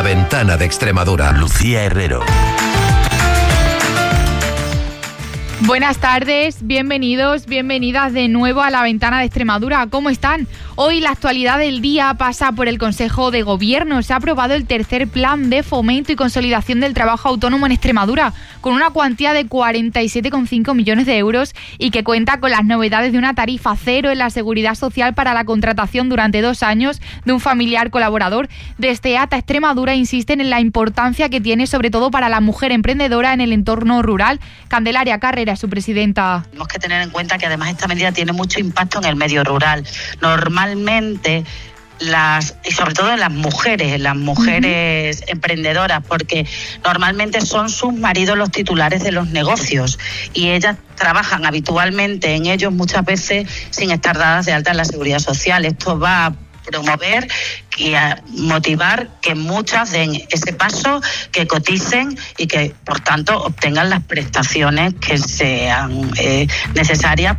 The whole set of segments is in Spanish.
Ventana de Extremadura. Lucía Herrero. Buenas tardes, bienvenidos, bienvenidas de nuevo a La Ventana de Extremadura. ¿Cómo están? Hoy la actualidad del día pasa por el Consejo de Gobierno. Se ha aprobado el tercer Plan de Fomento y Consolidación del Trabajo Autónomo en Extremadura, con una cuantía de 47,5 millones de euros y que cuenta con las novedades de una tarifa cero en la Seguridad Social para la contratación durante 2 años de un familiar colaborador. Desde ATA Extremadura insisten en la importancia que tiene sobre todo para la mujer emprendedora en el entorno rural. Candelaria Carrera, su presidenta. Tenemos que tener en cuenta que además esta medida tiene mucho impacto en el medio rural. Normalmente y sobre todo en las mujeres emprendedoras, porque normalmente son sus maridos los titulares de los negocios y ellas trabajan habitualmente en ellos muchas veces sin estar dadas de alta en la Seguridad Social. Esto va a promover y a motivar que muchas den ese paso, que coticen y que por tanto obtengan las prestaciones que sean necesarias.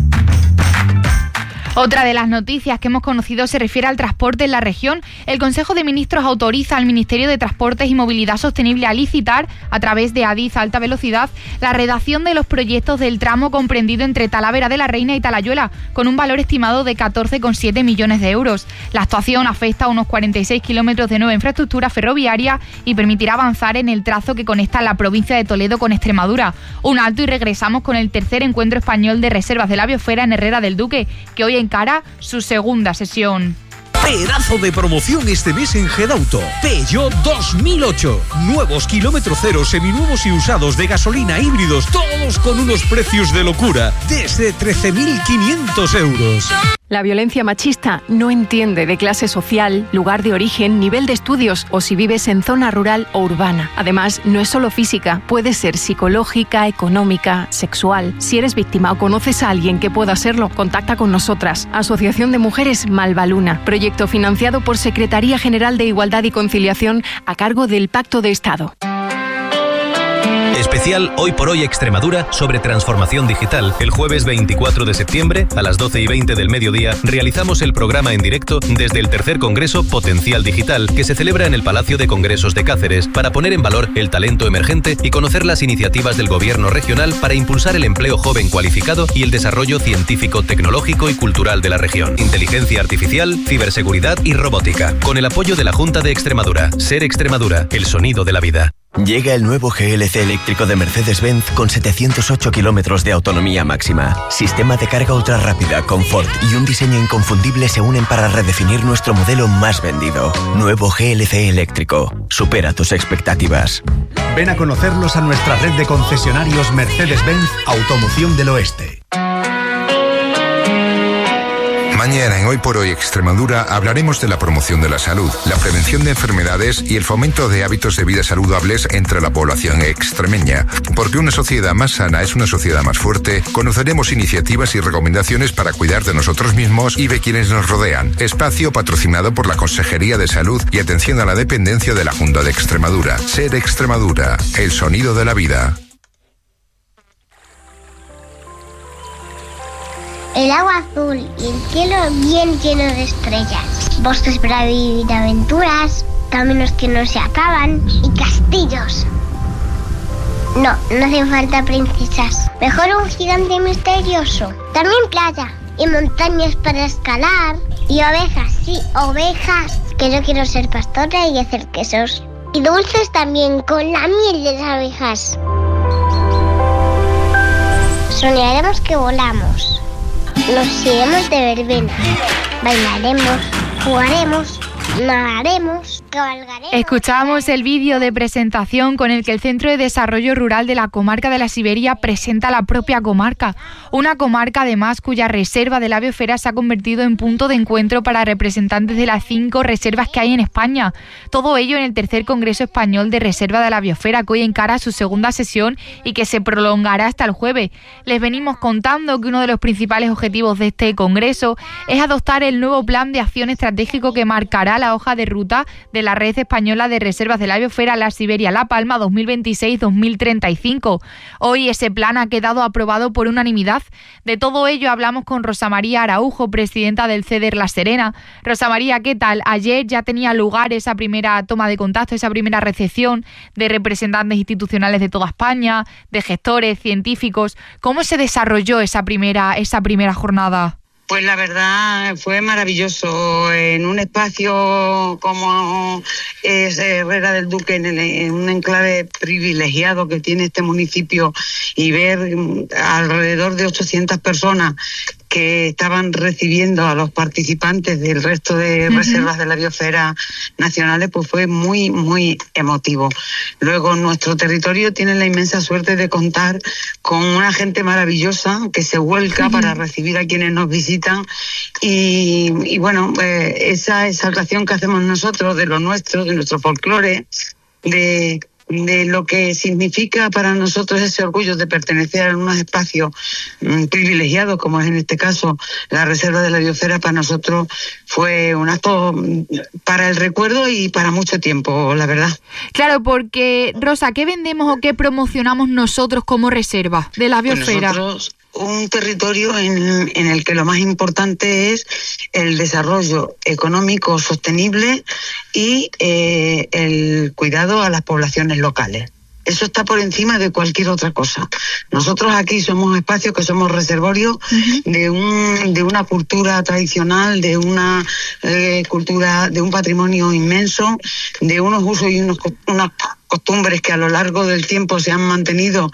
Otra de las noticias que hemos conocido se refiere al transporte en la región. El Consejo de Ministros autoriza al Ministerio de Transportes y Movilidad Sostenible a licitar, a través de Adif Alta Velocidad, la redacción de los proyectos del tramo comprendido entre Talavera de la Reina y Talayuela, con un valor estimado de 14,7 millones de euros. La actuación afecta a unos 46 kilómetros de nueva infraestructura ferroviaria y permitirá avanzar en el trazo que conecta la provincia de Toledo con Extremadura. Un alto y regresamos con el tercer encuentro español de reservas de la biosfera en Herrera del Duque, que hoy encara su segunda sesión. Pedazo de promoción este mes en Gedauto. Peugeot 2008. Nuevos kilómetro cero, seminuevos y usados de gasolina, híbridos, todos con unos precios de locura. Desde 13.500 euros. La violencia machista no entiende de clase social, lugar de origen, nivel de estudios o si vives en zona rural o urbana. Además, no es solo física, puede ser psicológica, económica, sexual. Si eres víctima o conoces a alguien que pueda serlo, contacta con nosotras. Asociación de Mujeres Malvaluna. Proyecto financiado por Secretaría General de Igualdad y Conciliación a cargo del Pacto de Estado. Especial Hoy por Hoy Extremadura sobre transformación digital. El jueves 24 de septiembre, a las 12:20 del mediodía, realizamos el programa en directo desde el tercer Congreso Potencial Digital, que se celebra en el Palacio de Congresos de Cáceres, para poner en valor el talento emergente y conocer las iniciativas del Gobierno regional para impulsar el empleo joven cualificado y el desarrollo científico, tecnológico y cultural de la región. Inteligencia artificial, ciberseguridad y robótica. Con el apoyo de la Junta de Extremadura. Ser Extremadura, el sonido de la vida. Llega el nuevo GLC eléctrico de Mercedes-Benz con 708 kilómetros de autonomía máxima. Sistema de carga ultra rápida, confort y un diseño inconfundible se unen para redefinir nuestro modelo más vendido. Nuevo GLC eléctrico. Supera tus expectativas. Ven a conocerlos a nuestra red de concesionarios Mercedes-Benz Automoción del Oeste. Mañana en Hoy por Hoy Extremadura hablaremos de la promoción de la salud, la prevención de enfermedades y el fomento de hábitos de vida saludables entre la población extremeña. Porque una sociedad más sana es una sociedad más fuerte. Conoceremos iniciativas y recomendaciones para cuidar de nosotros mismos y de quienes nos rodean. Espacio patrocinado por la Consejería de Salud y Atención a la Dependencia de la Junta de Extremadura. Ser Extremadura, el sonido de la vida. El agua azul y el cielo bien lleno de estrellas. Bosques para vivir aventuras, caminos que no se acaban y castillos. No hacen falta princesas. Mejor un gigante misterioso. También playa y montañas para escalar. Y ovejas, sí, ovejas. Que yo quiero ser pastora y hacer quesos. Y dulces también con la miel de las abejas. Soñaremos que volamos. Nos iremos de verbena, bailaremos, jugaremos, nadaremos, cabalgaremos. Escuchamos el vídeo de presentación con el que el Centro de Desarrollo Rural de la Comarca de la Siberia presenta la propia comarca. Una comarca además cuya reserva de la biosfera se ha convertido en punto de encuentro para representantes de las 5 reservas que hay en España. Todo ello en el tercer Congreso Español de Reserva de la Biosfera, que hoy encara su segunda sesión y que se prolongará hasta el jueves. Les venimos contando que uno de los principales objetivos de este congreso es adoptar el nuevo plan de acción estratégico que marcará la hoja de ruta de la Red Española de Reservas de la Biosfera La Siberia-La Palma 2026-2035. Hoy ese plan ha quedado aprobado por unanimidad. De todo ello hablamos con Rosa María Araujo, presidenta del CEDER La Serena. Rosa María, ¿qué tal? Ayer ya tenía lugar esa primera toma de contacto, esa primera recepción de representantes institucionales de toda España, de gestores, científicos. ¿Cómo se desarrolló esa primera jornada? Pues la verdad fue maravilloso. En un espacio como es Herrera del Duque, en un enclave privilegiado que tiene este municipio, y ver alrededor de 800 personas que estaban recibiendo a los participantes del resto de reservas de la biosfera nacionales, pues fue muy, muy emotivo. Luego, nuestro territorio tiene la inmensa suerte de contar con una gente maravillosa que se vuelca para recibir a quienes nos visitan, y bueno, esa exaltación que hacemos nosotros de lo nuestro, de nuestro folclore, de lo que significa para nosotros ese orgullo de pertenecer a unos espacios privilegiados, como es en este caso la Reserva de la Biosfera, para nosotros fue un acto para el recuerdo y para mucho tiempo, la verdad. Claro, porque, Rosa, ¿qué vendemos o qué promocionamos nosotros como reserva de la biosfera? Pues nosotros, un territorio en el que lo más importante es el desarrollo económico sostenible y el cuidado a las poblaciones locales. Eso está por encima de cualquier otra cosa. Nosotros aquí somos espacios que somos reservorios de una cultura tradicional, de una cultura, de un patrimonio inmenso, de unos usos y unas costumbres que a lo largo del tiempo se han mantenido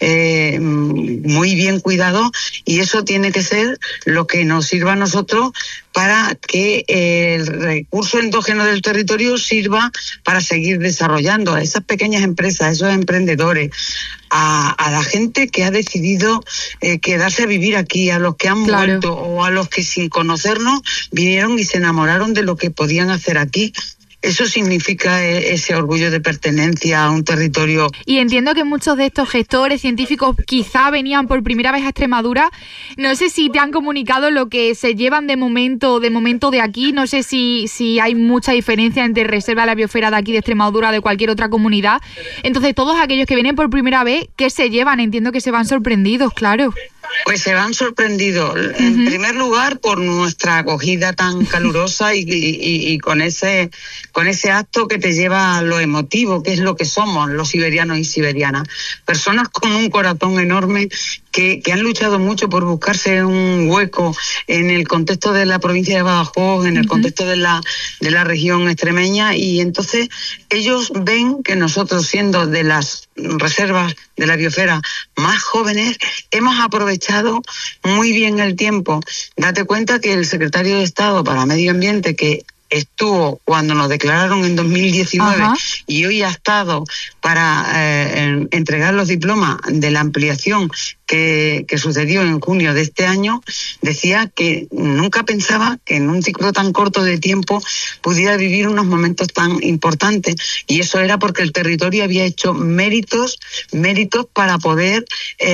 muy bien cuidados, y eso tiene que ser lo que nos sirva a nosotros para que el recurso endógeno del territorio sirva para seguir desarrollando a esas pequeñas empresas, a esos emprendedores, a la gente que ha decidido quedarse a vivir aquí, a los que han vuelto o a los que sin conocernos vinieron y se enamoraron de lo que podían hacer aquí. Eso significa ese orgullo de pertenencia a un territorio. Y entiendo que muchos de estos gestores científicos quizá venían por primera vez a Extremadura. No sé si te han comunicado lo que se llevan de momento de aquí. No sé si hay mucha diferencia entre Reserva de la Biosfera de aquí de Extremadura o de cualquier otra comunidad. Entonces, todos aquellos que vienen por primera vez, ¿qué se llevan? Entiendo que se van sorprendidos, claro. Pues se van sorprendidos, en primer lugar, por nuestra acogida tan calurosa y con ese acto que te lleva a lo emotivo, que es lo que somos los siberianos y siberianas. Personas con un corazón enorme que han luchado mucho por buscarse un hueco en el contexto de la provincia de Badajoz, en el contexto de la región extremeña, y entonces ellos ven que nosotros, siendo de las reservas de la biosfera más jóvenes, hemos aprovechado muy bien el tiempo. Date cuenta que el secretario de Estado para Medio Ambiente, que estuvo cuando nos declararon en 2019 y hoy ha estado para entregar los diplomas de la ampliación que sucedió en junio de este año, decía que nunca pensaba que en un ciclo tan corto de tiempo pudiera vivir unos momentos tan importantes, y eso era porque el territorio había hecho méritos para poder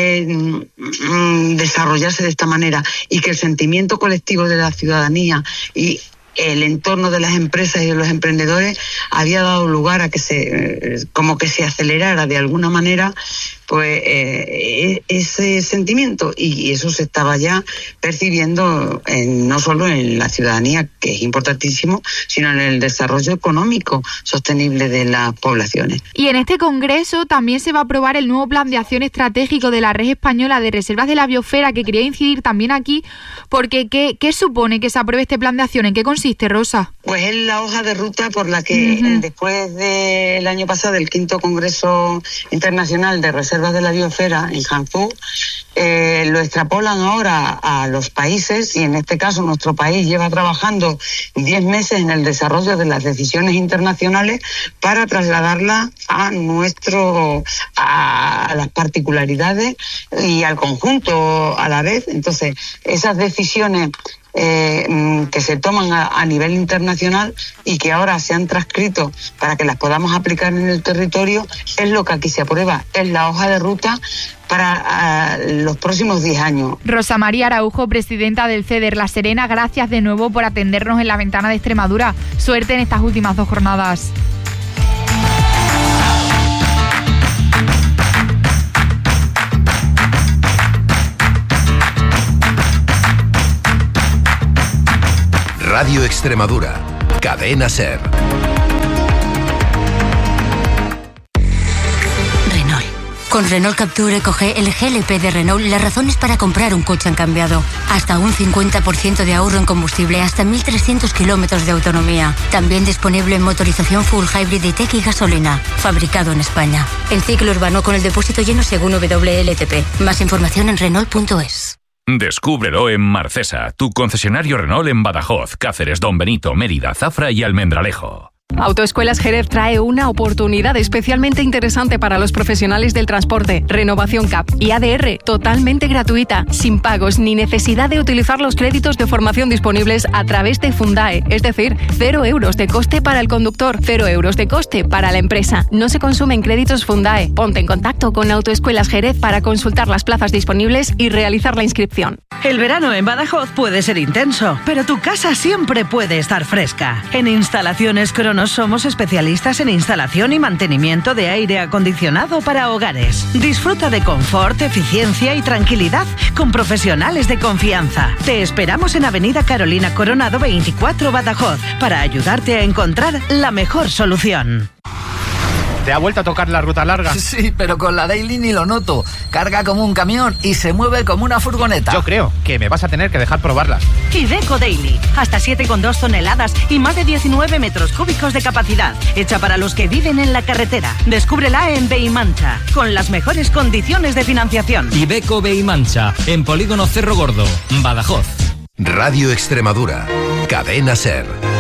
desarrollarse de esta manera, y que el sentimiento colectivo de la ciudadanía y el entorno de las empresas y de los emprendedores había dado lugar a que se acelerara de alguna manera pues ese sentimiento, y eso se estaba ya percibiendo no solo en la ciudadanía, que es importantísimo, sino en el desarrollo económico sostenible de las poblaciones. Y en este congreso también se va a aprobar el nuevo plan de acción estratégico de la Red Española de Reservas de la Biosfera, que quería incidir también aquí, porque ¿qué supone que se apruebe este plan de acción? ¿En qué consiste, Rosa? Pues es la hoja de ruta por la que después del año pasado, el 5º Congreso Internacional de Reservas de la Biosfera en Hangzhou, lo extrapolan ahora a los países, y en este caso nuestro país lleva trabajando 10 meses en el desarrollo de las decisiones internacionales para trasladarlas a las particularidades y al conjunto a la vez. Entonces, esas decisiones que se toman a nivel internacional y que ahora se han transcrito para que las podamos aplicar en el territorio, es lo que aquí se aprueba, es la hoja de ruta para los próximos 10 años. Rosa María Araujo, presidenta del CEDER La Serena, gracias de nuevo por atendernos en la Ventana de Extremadura. Suerte en estas últimas 2 jornadas. Radio Extremadura, Cadena SER. Renault. Con Renault Captur EcoG, el GLP de Renault, las razones para comprar un coche han cambiado. Hasta un 50% de ahorro en combustible, hasta 1.300 kilómetros de autonomía. También disponible en motorización full hybrid y tech y gasolina. Fabricado en España. En ciclo urbano con el depósito lleno según WLTP. Más información en Renault.es. Descúbrelo en Marcesa, tu concesionario Renault en Badajoz, Cáceres, Don Benito, Mérida, Zafra y Almendralejo. Autoescuelas Jerez trae una oportunidad especialmente interesante para los profesionales del transporte. Renovación CAP y ADR totalmente gratuita, sin pagos ni necesidad de utilizar los créditos de formación disponibles a través de Fundae. Es decir, 0 euros de coste para el conductor, 0 euros de coste para la empresa. No se consumen créditos Fundae. Ponte en contacto con Autoescuelas Jerez para consultar las plazas disponibles y realizar la inscripción. El verano en Badajoz puede ser intenso, pero tu casa siempre puede estar fresca. En Instalaciones Cronos somos especialistas en instalación y mantenimiento de aire acondicionado para hogares. Disfruta de confort, eficiencia y tranquilidad con profesionales de confianza. Te esperamos en Avenida Carolina Coronado 24 Badajoz para ayudarte a encontrar la mejor solución. ¿Te ha vuelto a tocar la ruta larga? Sí, pero con la Daily ni lo noto. Carga como un camión y se mueve como una furgoneta. Yo creo que me vas a tener que dejar probarlas. Iveco Daily. Hasta 7,2 toneladas y más de 19 metros cúbicos de capacidad. Hecha para los que viven en la carretera. Descúbrela en Beimancha, con las mejores condiciones de financiación. Iveco Beimancha, en Polígono Cerro Gordo, Badajoz. Radio Extremadura, Cadena SER.